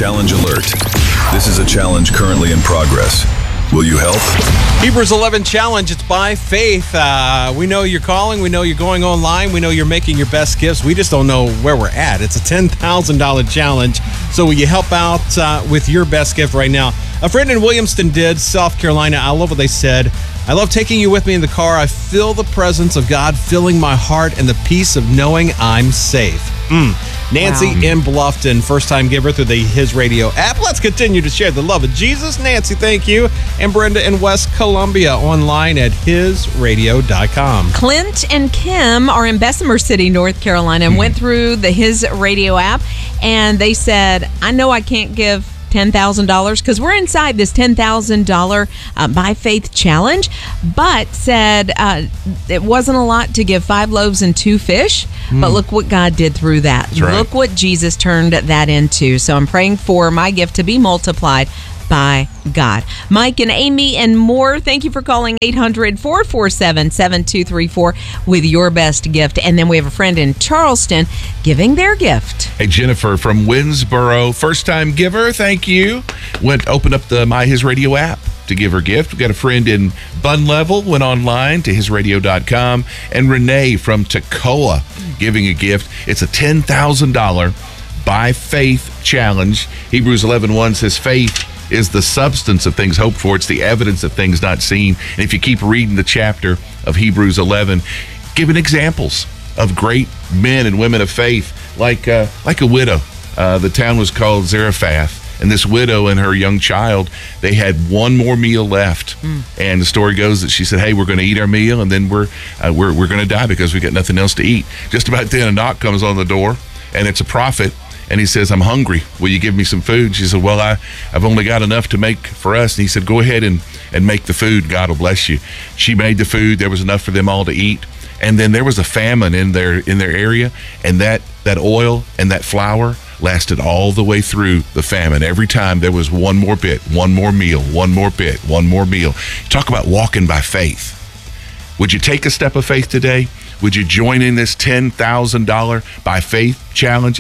Challenge alert. This is a challenge currently in progress. Will you help? Hebrews 11 challenge. It's by faith. We know you're calling. We know you're going online. We know you're making your best gifts. We just don't know where we're at. It's a $10,000 challenge. So will you help out with your best gift right now? A friend in Williamston did, South Carolina. I love what they said. I love taking you with me in the car. I feel the presence of God filling my heart and the peace of knowing I'm safe. Nancy in Bluffton, first-time giver through the His Radio app. Let's continue to share the love of Jesus. Nancy, thank you. And Brenda in West Columbia, online at hisradio.com. Clint and Kim are in Bessemer City, North Carolina, and went through the His Radio app, and they said, I know I can't give $10,000 because we're inside this $10,000 by faith challenge, but said it wasn't a lot to give 5 loaves and 2 fish, but look what God did through that. That's right. Look what Jesus turned that into. So I'm praying for my gift to be multiplied by God. Mike and Amy and more, thank you for calling 800-447-7234 with your best gift. And then we have a friend in Charleston giving their gift. Hey, Jennifer from Winsboro, first-time giver, thank you. Opened up the My His Radio app to give her gift. We've got a friend in Bun Level, went online to hisradio.com. And Renee from Toccoa giving a gift. It's a $10,000 by faith challenge. Hebrews 11:1 says faith is the substance of things hoped for. It's the evidence of things not seen. And if you keep reading the chapter of Hebrews 11, giving examples of great men and women of faith, like a widow. The town was called Zarephath. And this widow and her young child, they had one more meal left. And the story goes that she said, hey, we're going to eat our meal, and then we're going to die because we got nothing else to eat. Just about then, a knock comes on the door, and it's a prophet. And he says, I'm hungry. Will you give me some food? She said, well, I've only got enough to make for us. And he said, go ahead and make the food. God will bless you. She made the food. There was enough for them all to eat. And then there was a famine in their area. And that oil and that flour lasted all the way through the famine. Every time there was one more bit, one more meal, one more bit, one more meal. Talk about walking by faith. Would you take a step of faith today? Would you join in this $10,000 by faith challenge?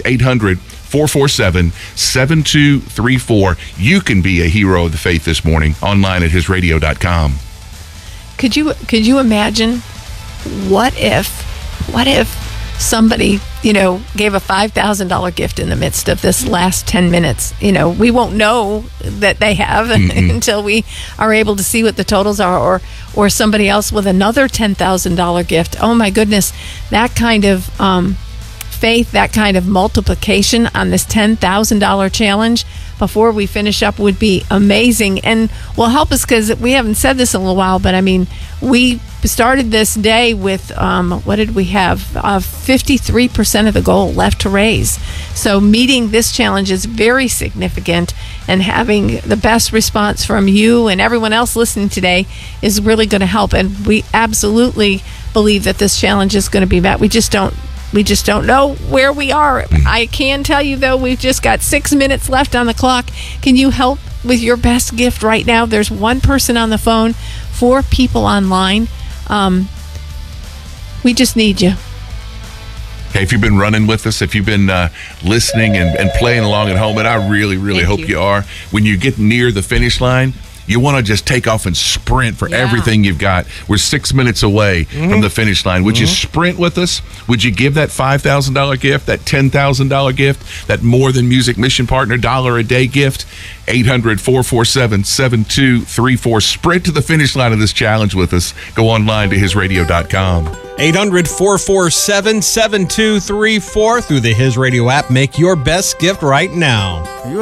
800-447-7234. You can be a hero of the faith this morning, online at hisradio.com. Could you imagine what if somebody, gave a $5,000 gift in the midst of this last 10 minutes? We won't know that they have until we are able to see what the totals are, or somebody else with another $10,000 gift. Oh my goodness, that kind of faith, that kind of multiplication on this $10,000 challenge before we finish up would be amazing, and will help us, because we haven't said this in a little while, but I mean, we started this day with what did we have? 53% of the goal left to raise. So meeting this challenge is very significant, and having the best response from you and everyone else listening today is really going to help. And we absolutely believe that this challenge is going to be met. We just don't know where we are. I can tell you, though, we've just got 6 minutes left on the clock. Can you help with your best gift right now? There's one person on the phone, 4 people online. We just need you. Hey, if you've been running with us, if you've been listening and playing along at home, and I really, really hope you are, when you get near the finish line, you want to just take off and sprint for everything you've got. We're 6 minutes away from the finish line. Would you sprint with us? Would you give that $5,000 gift, that $10,000 gift, that More Than Music Mission Partner $1 a day gift? 800-447-7234. Sprint to the finish line of this challenge with us. Go online to hisradio.com. 800-447-7234 through the His Radio app. Make your best gift right now.